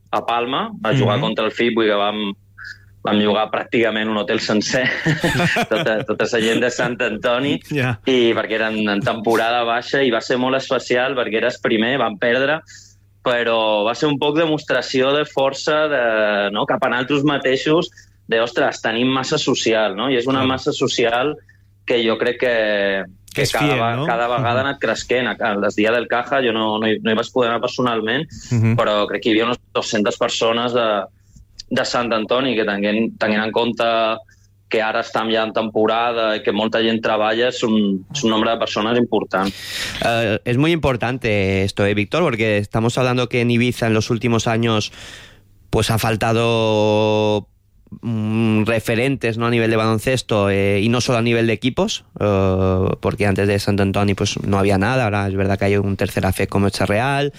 a Palma a jugar contra el FIP, vull que vam jugar pràcticament un hotel sencer, tota la gent de Sant Antoni, i perquè eren en temporada baixa, i va ser molt especial perquè eres primer, vam perdre, però va ser un poc demostració de força cap a nosaltres mateixos, ostres, tenim massa social, no? I és una massa social que jo crec que cada vegada ha anat creixent. El dia del Caja jo no hi vaig poder anar personalment, però crec que hi havia unes 200 persones de Sant Antoni, que tenint en compte que ara estem ja en temporada y que molta gent treballa, es un nombre de personas importante. Es muy importante esto, Víctor, porque estamos hablando que en Ibiza en los últimos años pues ha faltado referentes, ¿no?, a nivel de baloncesto, y no solo a nivel de equipos, porque antes de Sant Antoni pues no había nada. Ahora es verdad que hay un tercera fe como Echa Real,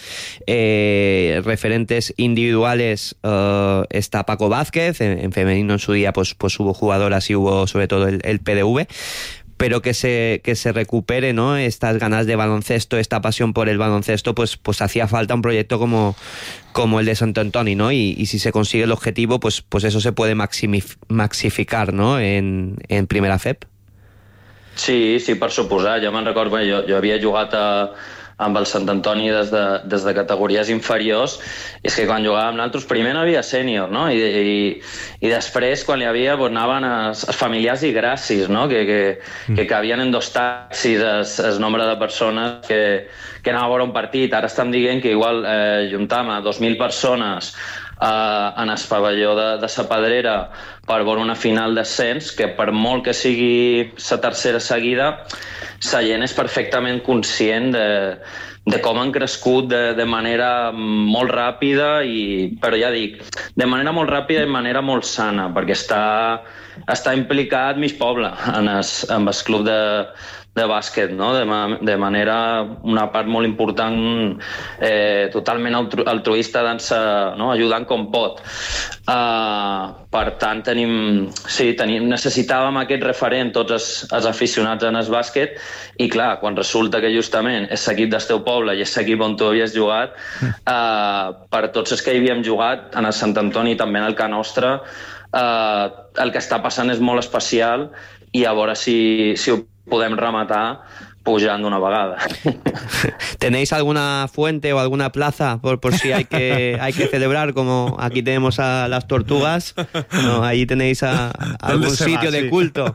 referentes individuales, está Paco Vázquez, en femenino en su día pues hubo jugadoras y hubo sobre todo el PDV, pero que se recupere, ¿no?, estas ganas de baloncesto, esta pasión por el baloncesto, pues hacía falta un proyecto como el de Sant Antoni, ¿no? Y si se consigue el objetivo, pues eso se puede maxificar, ¿no?, en primera FEP. Sí, per suposar. Jo me'n recordo, jo havia jugat amb el Sant Antoni des de categories inferiors, i és que quan jugàvem nosaltres primer no hi havia sènior, no? I després, quan hi havia, anaven els familiars i gràcies, no? Que cabien en 2 taxis el nombre de persones que anava a veure un partit. Ara estem dient que igual juntàvem a 2.000 persones en el pavelló de Sa Pedrera per veure una final d'ascens, que per molt que sigui la tercera seguida, la gent és perfectament conscient de com han crescut de manera molt ràpida, però ja dic, de manera molt ràpida i de manera molt sana, perquè està implicat mig poble en el club de bàsquet, no? De manera, una part molt important, totalment altruista, no? Ajudant com pot. Per tant, necessitàvem aquest referent, tots els aficionats en el bàsquet, i clar, quan resulta que justament és l'equip del teu poble i és l'equip on tu havies jugat, per tots els que hi havíem jugat, en el Sant Antoni i també en el Can Nostre, el que està passant és molt especial, i a veure si ho podem rematar pujant d'una vegada. ¿Tenéis alguna fuente o alguna plaza por si hay que celebrar, como aquí tenemos a las tortugas? ¿No? Ahí tenéis algún sitio de culto.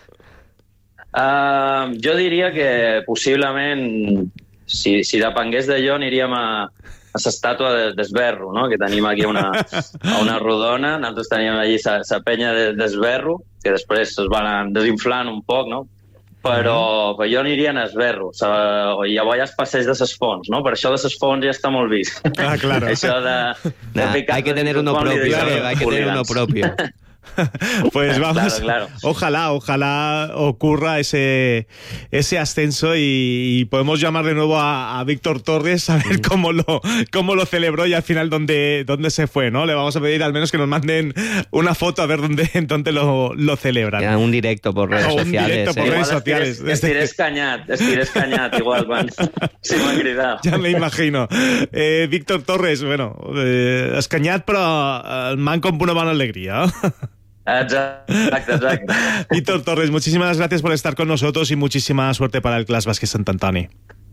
Jo diria que possiblement, si depengués de jo, aniríem a l'estàtua d'Esberro, no? Que tenim aquí a una rodona. Nosaltres teníem allí la penya d'Esberro, que després es van desinflant un poc, no? Però jo aniria a Esberro, i llavors ja es passeig de les fonts, no? Per això de les fonts ja està molt vist. Ah, claro. Això hay que tener uno propio, hay que tener uno propio. Pues vamos, claro. Ojalá ocurra ese ascenso y podemos llamar de nuevo a Víctor Torres a ver cómo lo celebró y al final dónde se fue, ¿no? Le vamos a pedir al menos que nos manden una foto a ver dónde lo celebran. Ya, un directo por redes sociales. Estiré escanyat, igual, van. Sí, m'ha cridat. Ja m'imagino. Víctor Torres, bueno, escanyat, però el man con una bona alegría. Exacte. Víctor Torres, muchísimas gracias por estar con nosotros y muchísima suerte para el Clas Bàsquet Sant Antoni.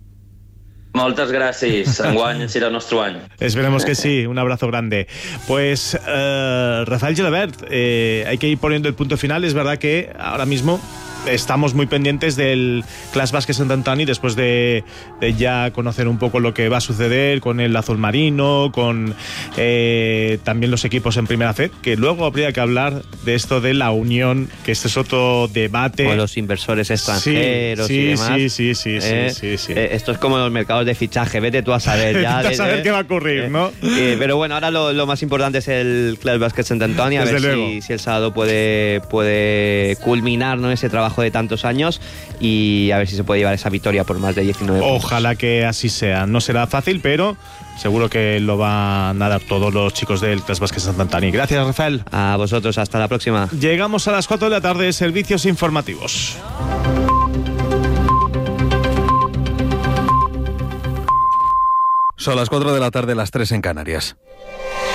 Moltes gràcies. Enguany serà el nostre any. Esperemos que sí. Un abrazo grande. Pues, Rafael Gelabert, hay que ir poniendo el punto final. Es verdad que ahora mismo estamos muy pendientes del Clas Bàsquet Sant Antoni después de ya conocer un poco lo que va a suceder con el azul marino, con también los equipos en primera FEP, que luego habría que hablar de esto de la unión, que este es otro debate. Con los inversores extranjeros y demás. Sí. Esto es como los mercados de fichaje, vete tú a saber ya. A saber qué va a ocurrir, ¿no? Pero bueno, ahora lo más importante es el Clas Bàsquet Sant Antoni, a ver si el sábado puede culminar, ¿no?, ese trabajo de tantos años, y a ver si se puede llevar esa victoria por más de 19 puntos. Ojalá que así sea. No será fácil, pero seguro que lo van a dar todos los chicos del Clas Bàsquet Sant Antoni. Gracias, Rafael. A vosotros, hasta la próxima. Llegamos a las 4 de la tarde, servicios informativos. Son las 4 de la tarde, las 3 en Canarias.